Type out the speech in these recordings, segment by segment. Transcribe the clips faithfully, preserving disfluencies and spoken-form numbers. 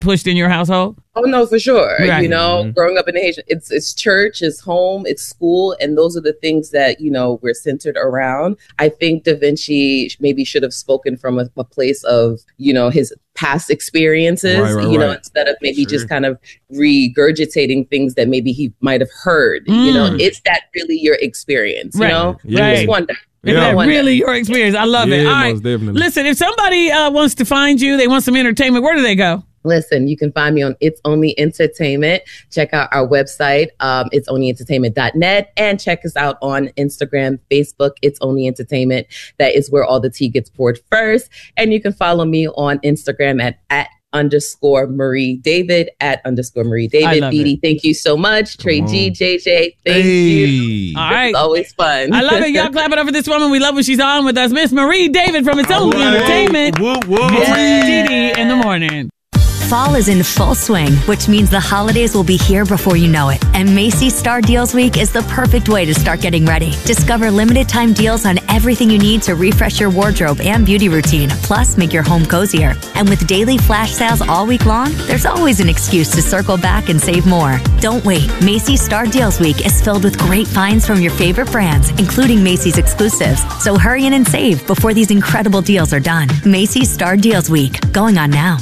pushed in your household? Oh, no, for sure. Right. You know, Mm-hmm. growing up in the Haitian, it's it's church, it's home, it's school. And those are the things that, you know, we're centered around. I think Da Vinci maybe should have spoken from a, a place of, you know, his past experiences, Right, right, you know, right. instead of maybe Sure. just kind of regurgitating things that maybe he might have heard. You Mm. know, is that really your experience? You Right. know, Yeah. I just wonder. Is Yeah. that Wonder. really your experience? I love it. Yeah, All right. most definitely. Listen, if somebody uh, wants to find you, they want some entertainment, where do they go? Listen, you can find me on It's Only Entertainment. Check out our website, um, it's only entertainment dot net, and check us out on Instagram, Facebook, It's Only Entertainment. That is where all the tea gets poured first. And you can follow me on Instagram at, at underscore Marie David, at underscore Marie I David. love Dee Dee, thank you so much. Trey on. G, J J, thank Hey. you. All It's right. always fun. I love it. Y'all clap it up for this woman. We love when she's on with us. Miss Marie David from It's Only Whoa, Entertainment. whoa, whoa. Dee Dee in the morning. Fall is in full swing, which means the holidays will be here before you know it. And Macy's Star Deals Week is the perfect way to start getting ready. Discover limited time deals on everything you need to refresh your wardrobe and beauty routine, plus make your home cozier. And with daily flash sales all week long, there's always an excuse to circle back and save more. Don't wait. Macy's Star Deals Week is filled with great finds from your favorite brands, including Macy's exclusives. So hurry in and save before these incredible deals are done. Macy's Star Deals Week, going on now.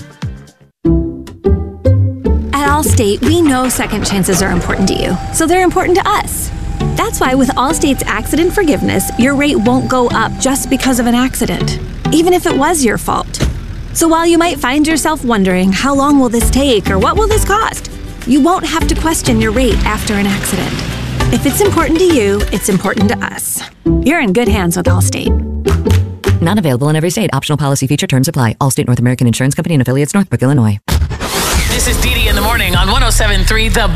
At Allstate, we know second chances are important to you, so they're important to us. That's why with Allstate's accident forgiveness, your rate won't go up just because of an accident, even if it was your fault. So while you might find yourself wondering, how long will this take or what will this cost? You won't have to question your rate after an accident. If it's important to you, it's important to us. You're in good hands with Allstate. Not available in every state. Optional policy feature terms apply. Allstate North American Insurance Company and affiliates, Northbrook, Illinois. This is Dee Dee in the morning on one oh seven point three The